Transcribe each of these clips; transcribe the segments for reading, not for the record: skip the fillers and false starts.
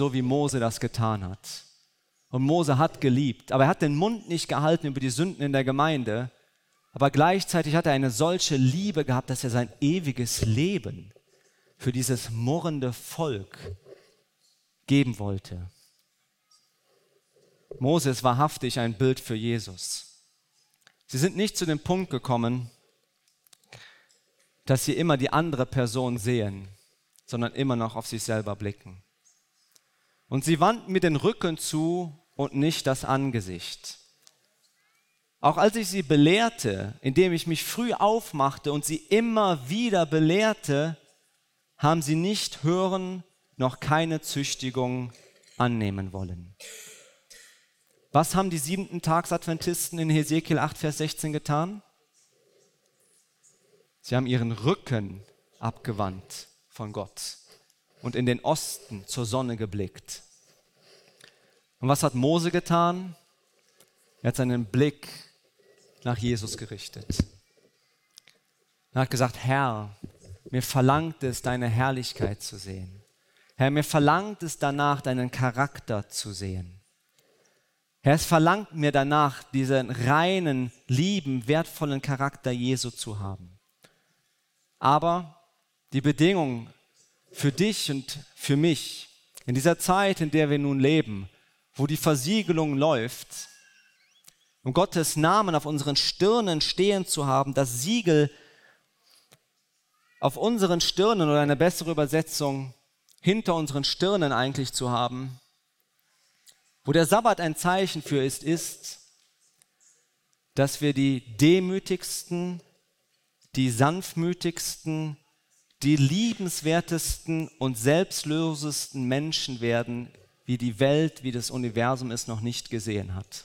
so wie Mose das getan hat. Und Mose hat geliebt, aber er hat den Mund nicht gehalten über die Sünden in der Gemeinde, aber gleichzeitig hat er eine solche Liebe gehabt, dass er sein ewiges Leben für dieses murrende Volk geben wollte. Mose ist wahrhaftig ein Bild für Jesus. Sie sind nicht zu dem Punkt gekommen, dass sie immer die andere Person sehen, sondern immer noch auf sich selber blicken. Und sie wandten mir den Rücken zu und nicht das Angesicht. Auch als ich sie belehrte, indem ich mich früh aufmachte und sie immer wieder belehrte, haben sie nicht hören, noch keine Züchtigung annehmen wollen. Was haben die 7-Tags-Adventisten in Hesekiel 8, Vers 16 getan? Sie haben ihren Rücken abgewandt von Gott und in den Osten zur Sonne geblickt. Und was hat Mose getan? Er hat seinen Blick nach Jesus gerichtet. Er hat gesagt, Herr, mir verlangt es, deine Herrlichkeit zu sehen. Herr, mir verlangt es danach, deinen Charakter zu sehen. Herr, es verlangt mir danach, diesen reinen, lieben, wertvollen Charakter Jesu zu haben. Aber die Bedingung für dich und für mich, in dieser Zeit, in der wir nun leben, wo die Versiegelung läuft, um Gottes Namen auf unseren Stirnen stehen zu haben, das Siegel auf unseren Stirnen oder eine bessere Übersetzung hinter unseren Stirnen eigentlich zu haben, wo der Sabbat ein Zeichen für ist, dass wir die demütigsten, die sanftmütigsten, die liebenswertesten und selbstlosesten Menschen werden, wie die Welt, wie das Universum es noch nicht gesehen hat.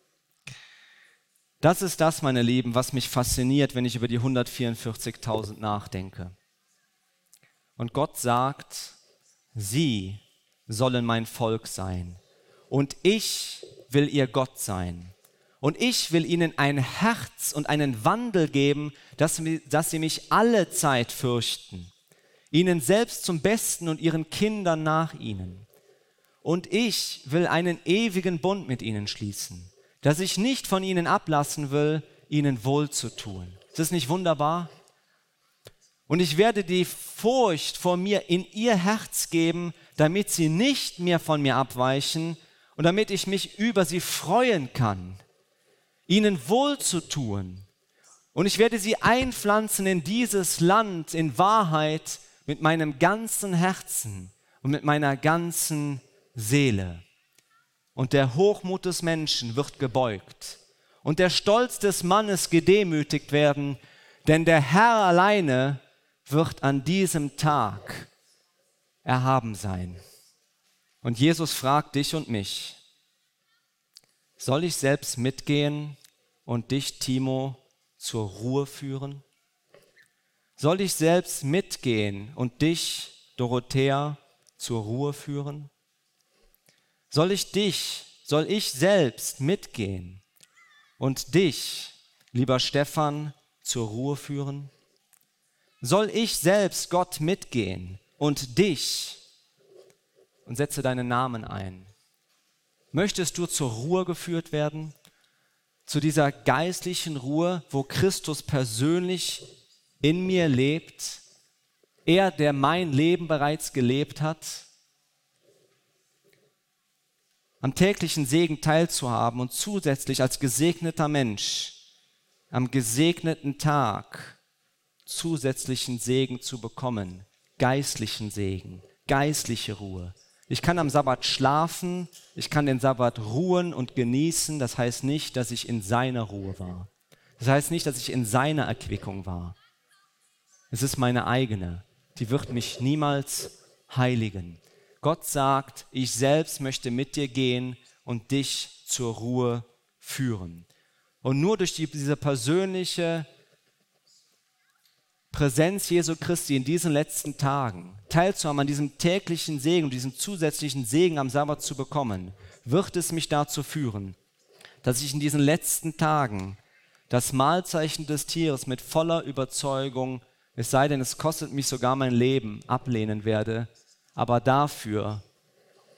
Das ist das, meine Lieben, was mich fasziniert, wenn ich über die 144.000 nachdenke. Und Gott sagt, sie sollen mein Volk sein und ich will ihr Gott sein. Und ich will ihnen ein Herz und einen Wandel geben, dass sie mich alle Zeit fürchten, ihnen selbst zum Besten und ihren Kindern nach ihnen. Und ich will einen ewigen Bund mit ihnen schließen, dass ich nicht von ihnen ablassen will, ihnen wohl zu tun. Ist das nicht wunderbar? Und ich werde die Furcht vor mir in ihr Herz geben, damit sie nicht mehr von mir abweichen und damit ich mich über sie freuen kann, ihnen wohl zu tun. Und ich werde sie einpflanzen in dieses Land in Wahrheit mit meinem ganzen Herzen und mit meiner ganzen Seele. Und der Hochmut des Menschen wird gebeugt und der Stolz des Mannes gedemütigt werden, denn der Herr alleine wird an diesem Tag erhaben sein. Und Jesus fragt dich und mich, soll ich selbst mitgehen und dich, Timo, zur Ruhe führen? Soll ich selbst mitgehen und dich, Dorothea, zur Ruhe führen? Soll ich selbst mitgehen und dich, lieber Stefan, zur Ruhe führen? Soll ich selbst, Gott, mitgehen und dich, und setze deinen Namen ein, möchtest du zur Ruhe geführt werden? Zu dieser geistlichen Ruhe, wo Christus persönlich in mir lebt, er, der mein Leben bereits gelebt hat? Am täglichen Segen teilzuhaben und zusätzlich als gesegneter Mensch am gesegneten Tag zusätzlichen Segen zu bekommen, geistlichen Segen, geistliche Ruhe. Ich kann am Sabbat schlafen, ich kann den Sabbat ruhen und genießen, das heißt nicht, dass ich in seiner Ruhe war. Das heißt nicht, dass ich in seiner Erquickung war. Es ist meine eigene, die wird mich niemals heiligen. Gott sagt, ich selbst möchte mit dir gehen und dich zur Ruhe führen. Und nur durch diese persönliche Präsenz Jesu Christi in diesen letzten Tagen, teilzuhaben an diesem täglichen Segen, diesen zusätzlichen Segen am Sabbat zu bekommen, wird es mich dazu führen, dass ich in diesen letzten Tagen das Mahlzeichen des Tieres mit voller Überzeugung, es sei denn, es kostet mich sogar mein Leben, ablehnen werde, aber dafür